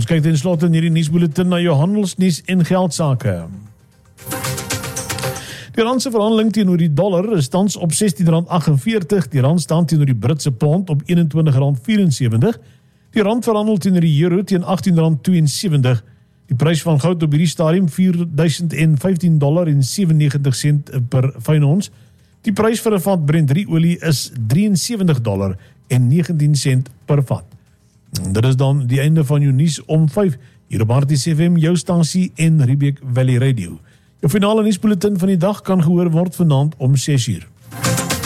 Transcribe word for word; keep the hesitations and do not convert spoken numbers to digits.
Ons kyk ten slotte in hierdie nuusbulletin na jou handelsnuus en geldsake. Die rand se verhandeling teenoor die dollar is tans op sestien rand aggenveertig, die rand staan teenoor die Britse pond op eenentwintig rand vierensewentlig, die rand verhandel teenoor die euro teen agttien rand tweeënsewentig, die prys van goud op hierdie stadium vier duisend vyftien dollar en sewennegentig sent per fyn ons, die prys vir 'n vat Brent olie is drieënsewentig dollar en negentien sent per vat. Dit is dan die einde van jou nuus om vyf, hier op R T C F M, jou stasie en Riebeek Valley Radio. Jou finale nuusbulletin van die dag kan gehoor word vanaand om ses uur.